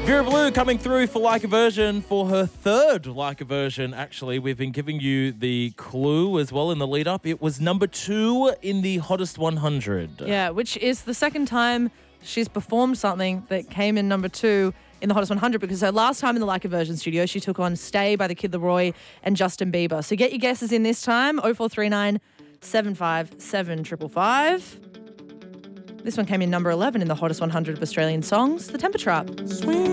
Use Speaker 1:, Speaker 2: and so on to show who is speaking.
Speaker 1: Vera Blue coming through for Like a Virgin for her third Like a Virgin. Actually, we've been giving you the clue as well in the lead up. It was number 2 in the Hottest 100.
Speaker 2: Yeah, which is the second time she's performed something that came in number 2 in the Hottest 100, because her last time in the Like a Virgin studio, she took on Stay by the Kid Laroi and Justin Bieber. So get your guesses in this time, 0439 757 555. This one came in number 11 in the Hottest 100 of Australian songs, The Temper Trap.
Speaker 3: Sweet.